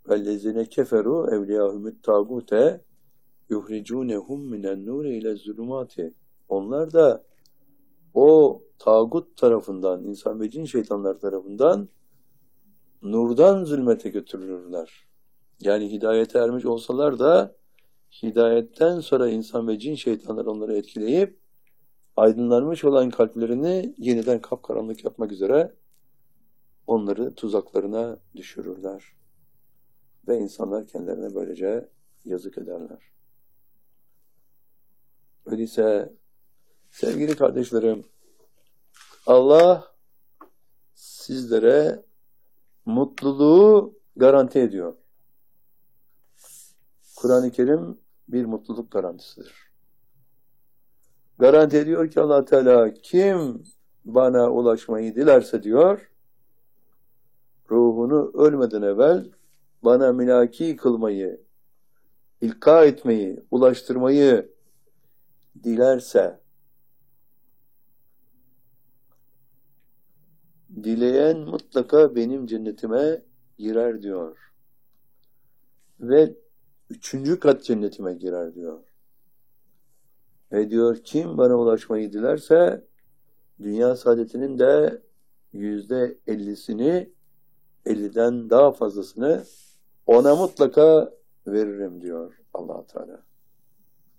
وَالَّذِينَ كَفَرُوا اَوْلِيَاهُمُ التَّاغُوتَ يُخْرِجُونَهُمْ مِنَ النُّورِ اِلَى الظُّلُمَاتِ. Onlar da o tağut tarafından, insan ve cin şeytanlar tarafından nurdan zulmete götürülürler. Yani hidayete ermiş olsalar da hidayetten sonra insan ve cin şeytanlar onları etkileyip aydınlanmış olan kalplerini yeniden kapkaranlık yapmak üzere onları tuzaklarına düşürürler. Ve insanlar kendilerine böylece yazık ederler. Öyleyse sevgili kardeşlerim, Allah sizlere mutluluğu garanti ediyor. Kur'an-ı Kerim bir mutluluk garantisidir. Garanti ediyor ki Allah Teala kim bana ulaşmayı dilerse diyor, ruhunu ölmeden evvel bana mülaki kılmayı, ilka etmeyi, ulaştırmayı dilerse, dileyen mutlaka benim cennetime girer diyor. Ve 3. kat cennetime girer diyor. Ve diyor kim bana ulaşmayı dilerse dünya saadetinin de %50'sini 50'den daha fazlasını ona mutlaka veririm diyor Allah Teala.